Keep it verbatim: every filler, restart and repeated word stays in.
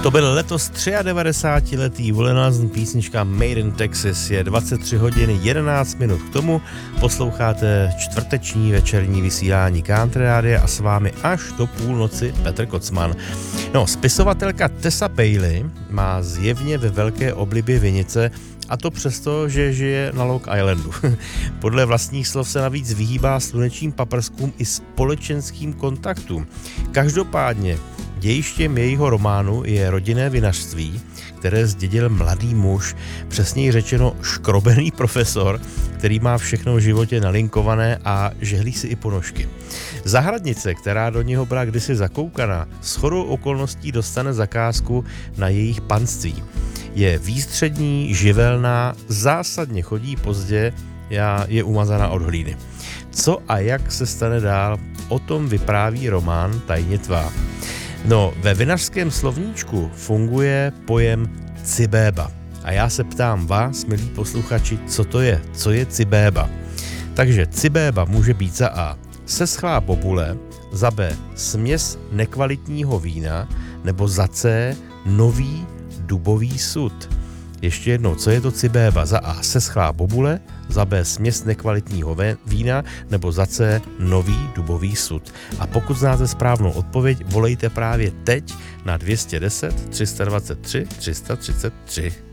To byl letos devadesátitříletý volenázn písnička Made in Texas. Je dvacet tři hodin jedenáct minut k tomu. Posloucháte čtvrteční večerní vysílání Country Rádia a s vámi až do půlnoci Petr Kocman. No, spisovatelka Tessa Bailey má zjevně ve velké oblibě vinice, a to přesto, že žije na Long Islandu. Podle vlastních slov se navíc vyhýbá slunečním paprskům i společenským kontaktům. Každopádně dějištěm jejího románu je rodinné vinařství, které zdědil mladý muž, přesněji řečeno škrobený profesor, který má všechno v životě nalinkované a žehlí si i ponožky. Zahradnice, která do něho byla kdysi zakoukaná, shodou okolností dostane zakázku na jejich panství. Je výstřední, živelná, zásadně chodí pozdě, je umazaná od hlíny. Co a jak se stane dál, o tom vypráví román Tajně tvá. No, ve vinařském slovníčku funguje pojem cibéba. A já se ptám vás, milí posluchači, co to je? Co je cibéba? Takže cibéba může být za A seschlá bobule, za B směs nekvalitního vína, nebo za C nový dubový sud. Ještě jednou, co je to cibéba? Za A seschlá bobule, za B směs nekvalitního vína, nebo za C nový dubový sud. A pokud znáte správnou odpověď, volejte právě teď na dvě stě deset, tři sta dvacet tři, tři sta třicet tři.